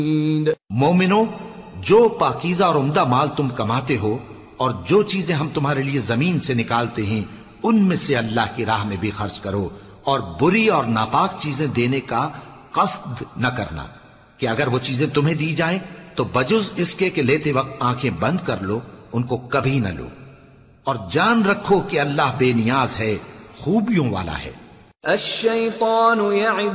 मोमिनो, जो पाकीज़ा और उम्दा माल तुम कमाते हो और जो चीजें हम तुम्हारे लिए जमीन से निकालते हैं उनमें से अल्लाह की राह में भी खर्च करो, और बुरी और नापाक चीजें देने का कस्द न करना कि अगर वो चीजें तुम्हें दी जाएं तो बजुज इसके कि लेते वक्त आंखें बंद कर लो, उनको कभी न लो। और जान रखो कि अल्लाह बेनियाज है, खूबियों वाला है।